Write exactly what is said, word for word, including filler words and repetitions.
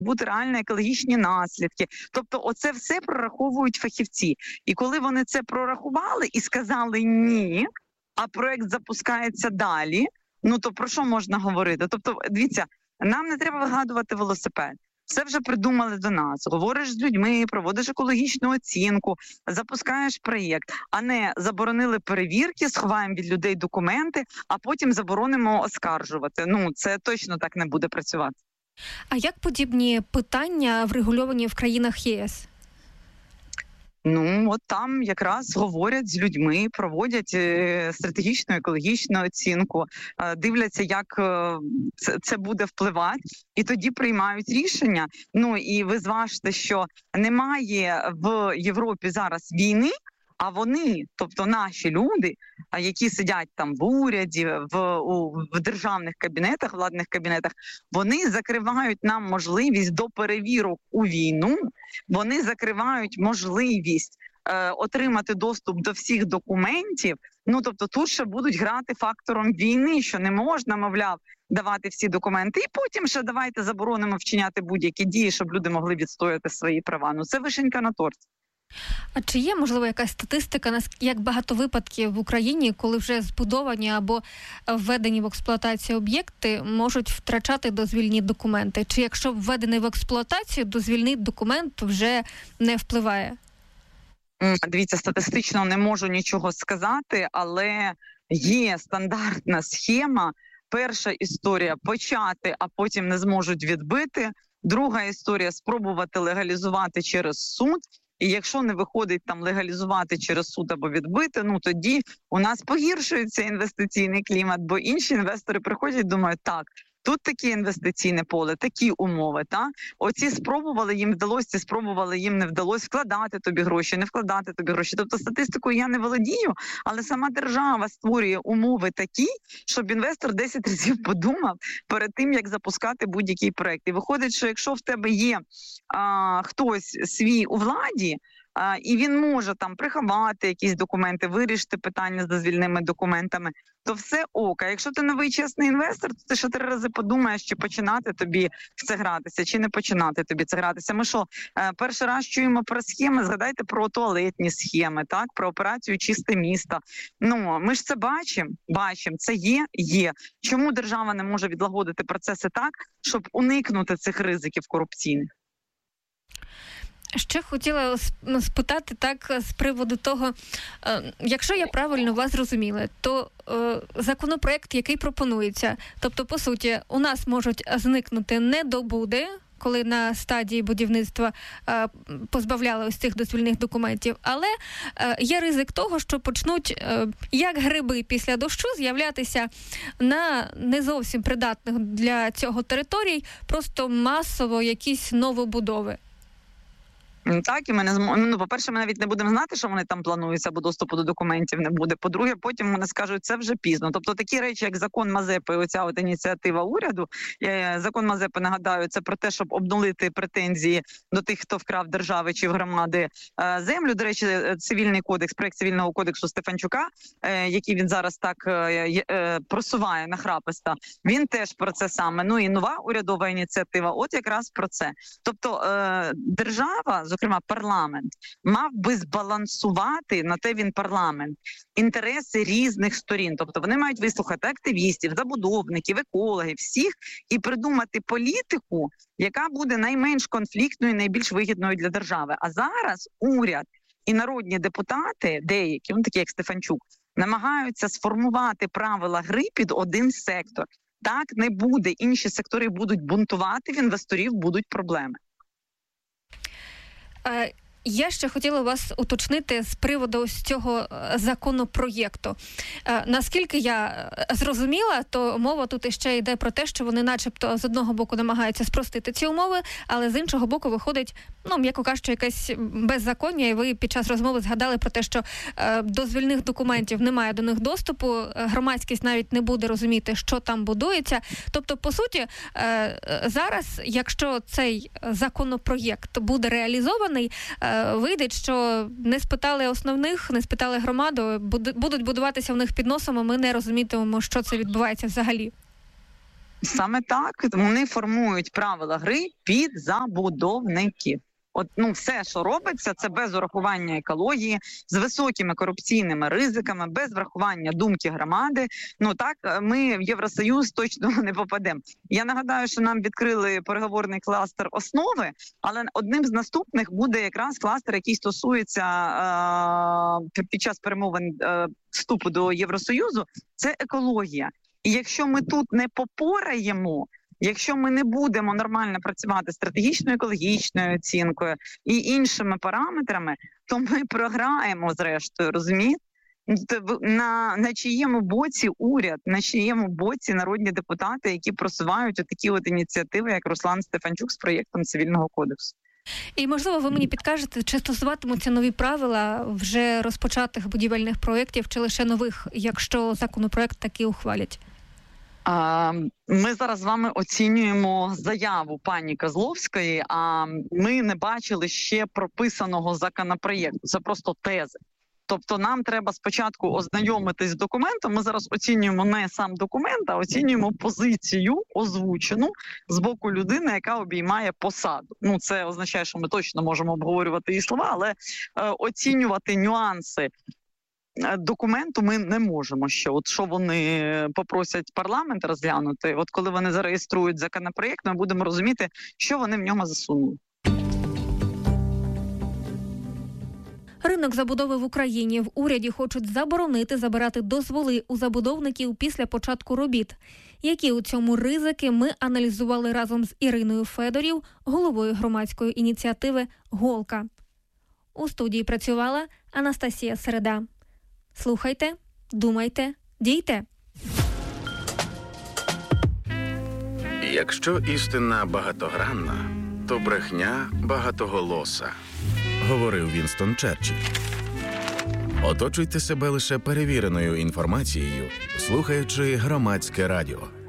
бути реальні екологічні наслідки. Тобто оце все прораховують фахівці. І коли вони це прорахували і сказали «ні», а проект запускається далі, ну то про що можна говорити? Тобто, дивіться, нам не треба вигадувати велосипед. Все вже придумали до нас. Говориш з людьми, проводиш екологічну оцінку, запускаєш проєкт, а не заборонили перевірки, сховаємо від людей документи, а потім заборонимо оскаржувати. Ну, це точно так не буде працювати. А як подібні питання врегульовані в країнах ЄС? Ну, от там якраз говорять з людьми, проводять е, стратегічну екологічну оцінку, е, дивляться, як е, це, це буде впливати, і тоді приймають рішення. Ну, і ви зважте, що немає в Європі зараз війни, а вони, тобто наші люди, які сидять там в уряді, в, у, в державних кабінетах, владних кабінетах, вони закривають нам можливість до перевірок у війну, вони закривають можливість е, отримати доступ до всіх документів. Ну, тобто тут ще будуть грати фактором війни, що не можна, мовляв, давати всі документи. І потім ще давайте заборонимо вчиняти будь-які дії, щоб люди могли відстояти свої права. Ну, це вишенька на торті. А чи є, можливо, якась статистика, як багато випадків в Україні, коли вже збудовані або введені в експлуатацію об'єкти, можуть втрачати дозвільні документи? Чи якщо введений в експлуатацію, дозвільний документ вже не впливає? Дивіться, статистично не можу нічого сказати, але є стандартна схема. Перша історія – почати, а потім не зможуть відбити. Друга історія – спробувати легалізувати через суд. І якщо не виходить там легалізувати через суд або відбити, ну тоді у нас погіршується інвестиційний клімат, бо інші інвестори приходять і думають, так, тут таке інвестиційне поле, такі умови, та? Оці спробували, їм вдалося, ці спробували, їм не вдалося, вкладати тобі гроші, не вкладати тобі гроші. Тобто статистикою я не володію, але сама держава створює умови такі, щоб інвестор десять разів подумав перед тим, як запускати будь-який проект. І виходить, що якщо в тебе є а, хтось свій у владі, А, і він може там приховати якісь документи, вирішити питання з дозвільними документами, то все ок. А якщо ти новий чесний інвестор, то ти ще три рази подумаєш, чи починати тобі в це гратися, чи не починати тобі це гратися. Ми що, перший раз чуємо про схеми, згадайте про туалетні схеми, так, про операцію «Чисте місто». Ну, ми ж це бачимо, бачимо, це є, є. Чому держава не може відлагодити процеси так, щоб уникнути цих ризиків корупційних? Ще хотіла спитати так з приводу того, якщо я правильно вас зрозуміла, то е, законопроект, який пропонується, тобто, по суті, у нас можуть зникнути недобуди, коли на стадії будівництва е, позбавляли ось цих дозвільних документів, але е, є ризик того, що почнуть, е, як гриби після дощу, з'являтися на не зовсім придатних для цього територій, просто масово якісь новобудови. Так, і ми не зм... ну, по-перше, ми навіть не будемо знати, що вони там плануються, бо доступу до документів не буде. По-друге, потім вони скажуть, це вже пізно. Тобто такі речі, як закон Мазепи, оця от ініціатива уряду, закон Мазепи, нагадаю, це про те, щоб обнулити претензії до тих, хто вкрав держави чи в громади землю. До речі, цивільний кодекс, проект цивільного кодексу Стефанчука, який він зараз так просуває нахраписто, він теж про це саме. Ну і нова урядова ініціатива, от якраз про це. Тобто держава, зокрема парламент, мав би збалансувати, на те він парламент, інтереси різних сторін. Тобто вони мають вислухати активістів, забудовників, екологів, всіх, і придумати політику, яка буде найменш конфліктною і найбільш вигідною для держави. А зараз уряд і народні депутати, деякі, ну такі як Стефанчук, намагаються сформувати правила гри під один сектор. Так не буде. Інші сектори будуть бунтувати, в інвесторів будуть проблеми. Я ще хотіла вас уточнити з приводу ось цього законопроєкту. Наскільки я зрозуміла, то мова тут іще йде про те, що вони начебто з одного боку намагаються спростити ці умови, але з іншого боку виходить, ну, м'яко кажучи, якесь беззаконня, і ви під час розмови згадали про те, що дозвільних документів немає до них доступу, громадськість навіть не буде розуміти, що там будується. Тобто, по суті, зараз, якщо цей законопроєкт буде реалізований, вийде, що не спитали основних, не спитали громаду, будуть будуватися в них під носом, а ми не розумітимемо, що це відбувається взагалі. Саме так, вони формують правила гри під забудовників. От, ну, все, що робиться, це без урахування екології, з високими корупційними ризиками, без врахування думки громади. Ну так, ми в Євросоюз точно не попадемо. Я нагадаю, що нам відкрили переговорний кластер основи, але одним з наступних буде якраз кластер, який стосується е- під час перемовин е- вступу до Євросоюзу, це екологія. І якщо ми тут не попораємо, якщо ми не будемо нормально працювати стратегічною екологічною оцінкою і іншими параметрами, то ми програємо зрештою, розумієте? На, на чиєму боці уряд, на чиєму боці народні депутати, які просувають такі от ініціативи, як Руслан Стефанчук з проєктом Цивільного кодексу. І, можливо, ви мені підкажете, чи стосуватимуться нові правила вже розпочатих будівельних проєктів, чи лише нових, якщо законопроект таки ухвалять? Ми зараз з вами оцінюємо заяву пані Козловської, а ми не бачили ще прописаного законопроєкту. Це просто тези. Тобто нам треба спочатку ознайомитись з документом. Ми зараз оцінюємо не сам документ, а оцінюємо позицію, озвучену з боку людини, яка обіймає посаду. Ну, це означає, що ми точно можемо обговорювати її слова, але е, оцінювати нюанси документу ми не можемо ще. От що вони попросять парламент розглянути, от коли вони зареєструють законопроєкт, ми будемо розуміти, що вони в ньому засунули. Ринок забудови в Україні. В уряді хочуть заборонити забирати дозволи у забудовників після початку робіт. Які у цьому ризики, ми аналізували разом з Іриною Федорів, головою громадської ініціативи «Голка». У студії працювала Анастасія Середа. Слухайте, думайте, дійте. Якщо істина багатогранна, то брехня багатоголоса, говорив Вінстон Черчилль. Оточуйте себе лише перевіреною інформацією, слухаючи Громадське радіо.